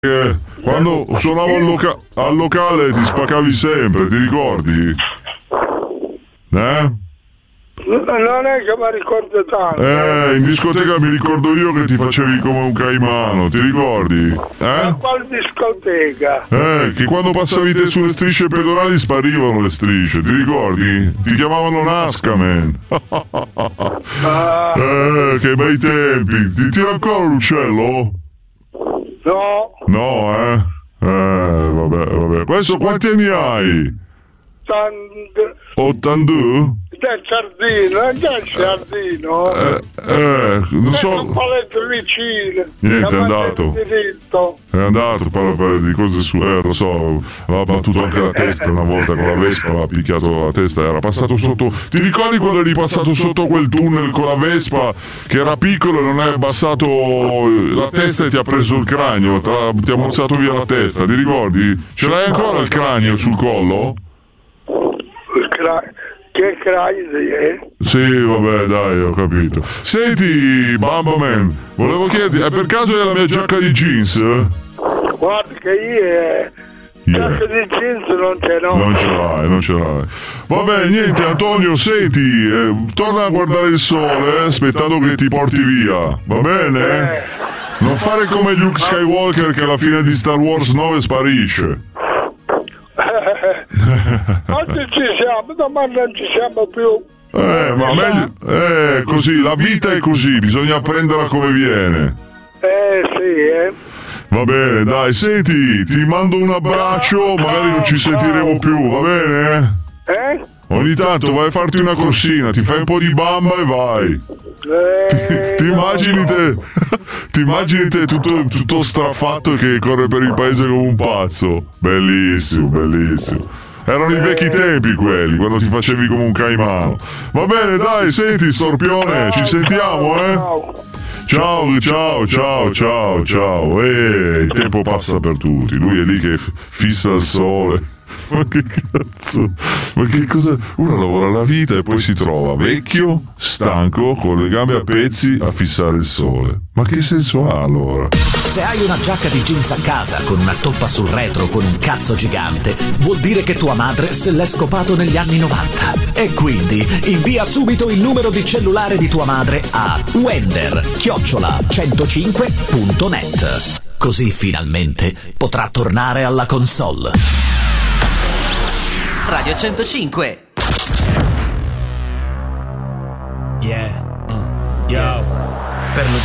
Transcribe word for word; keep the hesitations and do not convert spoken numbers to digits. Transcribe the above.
Eh, quando suonavo al, loca- al locale ti spaccavi sempre, ti ricordi? Eh? Non è che mi ricordo tanto. Eh, in discoteca mi ricordo io che ti facevi come un caimano, ti ricordi? Ma Eh? quale discoteca? Eh, che quando passavi te sulle strisce pedonali sparivano le strisce, ti ricordi? Ti chiamavano Nasca, man. Ah, Eh, che bei tempi. Ti tira ancora l'uccello? no, No, eh? Eh, vabbè, vabbè. Questo quanti anni hai? tant- ottantadue? del giardino, già il giardino. Eh, eh, non Un so. paletto vicino. Niente, è Da andato. parte diritto. È andato, parla parla di cose su. Eh, lo so, aveva battuto anche la testa una volta con la Vespa, aveva picchiato la testa, era passato sotto. Ti ricordi quando eri passato sotto quel tunnel con la Vespa che era piccolo e non hai abbassato la testa e ti ha preso il cranio, tra- ti ha mozzato via la testa, ti ricordi? Ce l'hai ancora il cranio sul collo? Il cra- Che crazy, eh? Sì, vabbè, dai, ho capito. Senti, Bamba Man, volevo chiederti, è per caso è la mia giacca di jeans? Guarda che io eh, Yeah. giacca di jeans non ce l'ho. Non ce l'hai, non ce l'hai. Vabbè, niente, Antonio, senti, eh, torna a guardare il sole, eh, aspettando che ti porti via, va bene? Eh, Non fare come Luke Skywalker che alla fine di Star Wars nove sparisce. oggi ci siamo, domani non ci siamo più. Eh, ma meglio... Eh, così, la vita è così, bisogna prenderla come viene. Eh sì, eh. Va bene, dai, senti, ti mando un abbraccio, magari non ci sentiremo più, va bene? Eh? Ogni tanto vai a farti una corsina, ti fai un po' di bamba e vai. Eh, Ti no, immagini no. te, ti immagini te tutto, tutto straffatto che corre per il paese come un pazzo? Bellissimo, bellissimo. Erano i vecchi tempi quelli, quando ti facevi come un caimano. Va bene, dai, senti, Storpione, ci sentiamo, eh? Ciao. Ciao, ciao, ciao, ciao, ciao. Eh, il tempo passa per tutti. Lui è lì che f- fissa il sole. Ma che cazzo? Ma che cosa? Uno lavora la vita e poi si trova vecchio, stanco, con le gambe a pezzi a fissare il sole. Ma che senso ha allora? Se hai una giacca di jeans a casa con una toppa sul retro con un cazzo gigante, vuol dire che tua madre se l'è scopato negli anni novanta. E quindi invia subito il numero di cellulare di tua madre a wender chiocciola centocinque punto net. Così finalmente potrà tornare alla console. Radio centocinque. Yeah.